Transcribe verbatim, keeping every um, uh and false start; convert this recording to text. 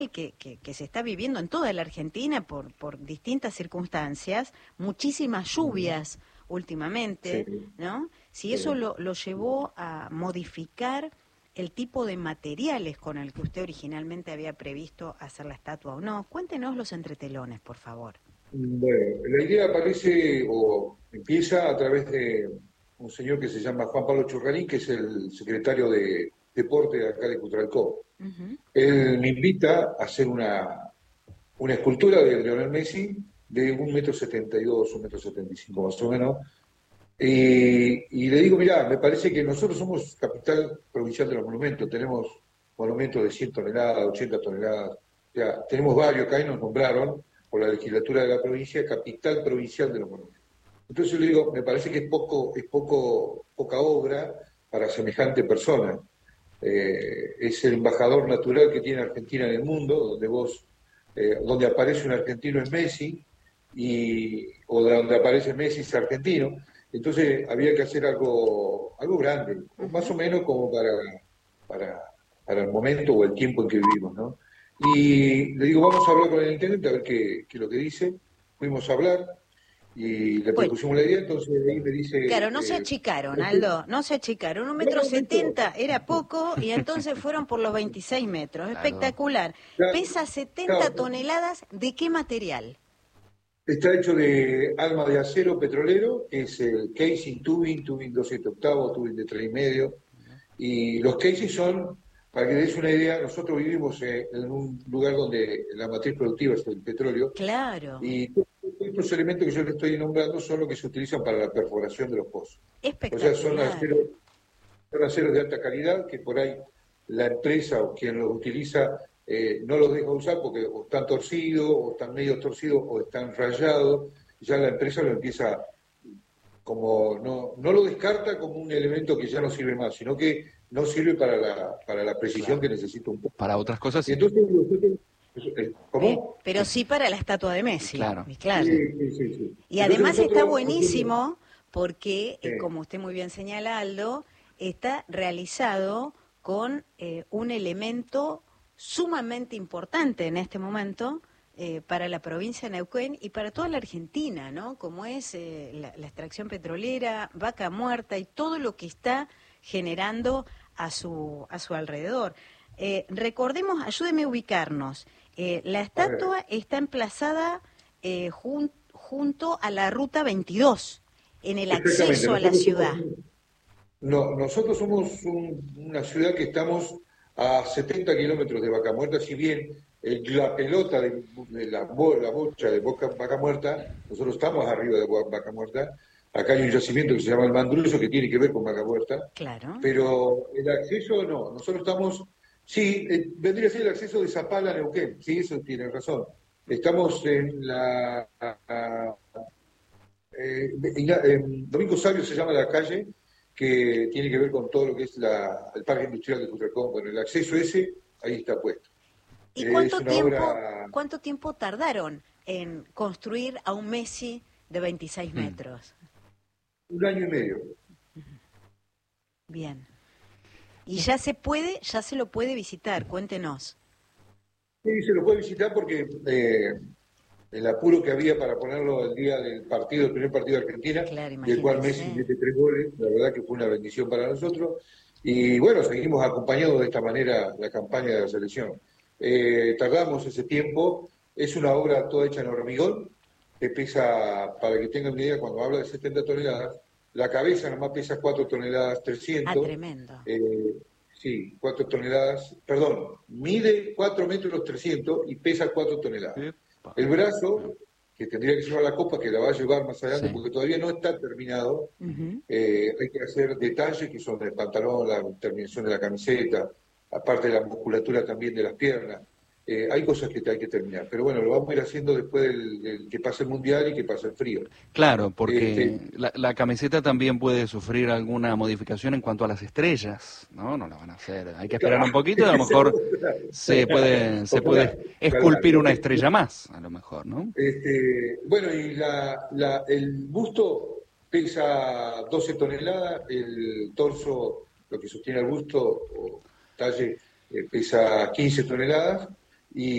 Que, que, que se está viviendo en toda la Argentina por, por distintas circunstancias, muchísimas lluvias últimamente, Sí, ¿no? Si eso sí. lo, lo llevó a modificar el tipo de materiales con el que usted originalmente había previsto hacer la estatua o no, cuéntenos los entretelones, por favor. Bueno, la idea aparece o empieza a través de un señor que se llama Juan Pablo Churrarín, que es el secretario de Deporte de acá de Cutralcó. Uh-huh. Él me invita a hacer una, una escultura de Lionel Messi de un metro setenta y dos, un metro setenta y cinco más o menos. Y, y le digo, mirá, me parece que nosotros somos capital provincial de los monumentos, tenemos monumentos de cien toneladas, ochenta toneladas, o sea, tenemos varios, acá y nos nombraron por la legislatura de la provincia, capital provincial de los monumentos. Entonces yo le digo, me parece que es poco, es poco, poca obra para semejante persona. Eh, es el embajador natural que tiene Argentina en el mundo, donde vos, eh, donde aparece un argentino es Messi, y, o donde aparece Messi es argentino. Entonces había que hacer algo, algo grande, más Uh-huh. o menos como para, para, para el momento o el tiempo en que vivimos, ¿no? Y le digo, vamos a hablar con el intendente a ver qué, qué es lo que dice. Fuimos a hablar y le Bueno, propusimos la idea, entonces ahí me dice, claro, no se eh, achicaron, este, Aldo, no se achicaron. Un no, metro no, Néstor, setenta era poco y entonces fueron por los veintiséis metros. Claro. Espectacular. ya, Pesa setenta claro, toneladas. ¿De qué material? está hecho de alma de acero petrolero, que es el casing tubing, tubing doscientos octavos, tubing de tres y medio. Y los casing son, para que des una idea, nosotros vivimos eh, en un lugar donde la matriz productiva es el petróleo, Claro, y todos estos elementos que yo le estoy nombrando son los que se utilizan para la perforación de los pozos. O sea, son espectacular. aceros, son aceros de alta calidad que por ahí la empresa o quien los utiliza eh, no los deja usar porque o están torcidos, o están medio torcidos, o están rayados, y ya la empresa lo empieza como, no, no lo descarta como un elemento que ya no sirve más, sino que no sirve para la, para la precisión Claro. que necesita un poco. Para otras cosas Y sí. entonces, nosotros, eh, Eh, ¿cómo? pero sí para la estatua de Y Messi, claro, y Sí, claro. sí. sí, sí, sí. Y Entonces además está nosotros hacemos, buenísimo porque, eh, eh, como usted muy bien señala, Aldo, está realizado con eh, un elemento sumamente importante en este momento eh, para la provincia de Neuquén y para toda la Argentina, ¿no? Como es eh, la, la extracción petrolera, Vaca Muerta y todo lo que está generando a su, a su alrededor. Eh, recordemos, ayúdeme a ubicarnos, eh, la a ver, estatua está emplazada eh, jun- junto a la ruta veintidós, en el exactamente, acceso a la nosotros somos, ciudad. no, nosotros somos un- una ciudad que estamos a setenta kilómetros de Vaca Muerta, si bien el- la pelota de, de la, bo- la bocha de Boca, Vaca Muerta, nosotros estamos arriba de Bo- Vaca Muerta, acá hay un yacimiento que se llama el Mandrullo que tiene que ver con Vaca Muerta, Claro. pero el acceso no, nosotros estamos, sí, eh, vendría a ser el acceso de Zapala a Neuquén, sí, eso tiene razón. Estamos en la... a- eh, Igna- eh, Domingo Sabio se llama la calle, que tiene que ver con todo lo que es la, el parque industrial de Cutralcón. Bueno, el acceso ese, ahí está puesto. ¿Y Eh, es cuánto una tiempo, obra, cuánto tiempo tardaron en construir a un Messi de veintiséis Mm. metros? un año y medio. Bien. Y ya se puede, ya se lo puede visitar, cuéntenos. Sí, se lo puede visitar porque eh, el apuro que había para ponerlo el día del partido, el primer partido de Argentina, Claro, del cual Messi imagínense. mete tres goles, la verdad que fue una bendición para nosotros. Y bueno, seguimos acompañando de esta manera la campaña de la selección. Eh, tardamos ese tiempo, es una obra toda hecha en hormigón, que pesa, para que tengan una idea, cuando habla de setenta toneladas, la cabeza nomás pesa cuatro toneladas Ah, trescientos. tremendo. eh, Sí, cuatro toneladas, perdón, mide cuatro metros trescientos y pesa cuatro toneladas. Epa. El brazo, que tendría que llevar la copa, que la va a llevar más adelante, Sí. porque todavía no está terminado, Ujú. eh, hay que hacer detalles que son del pantalón, la terminación de la camiseta, aparte de la musculatura también de las piernas. Eh, hay cosas que hay que terminar, pero bueno, lo vamos a ir haciendo después del, del que pase el mundial y que pase el frío. Claro, Este, porque la, la camiseta también puede sufrir alguna modificación en cuanto a las estrellas, ¿no? No la van a hacer. Hay que esperar un poquito y a lo mejor se puede, se Ojalá, puede ojalá. esculpir una estrella más, a lo mejor, ¿no? Este, bueno, y la, la- el busto pesa doce toneladas, el torso, lo que sostiene el busto o talle, eh, pesa quince toneladas, y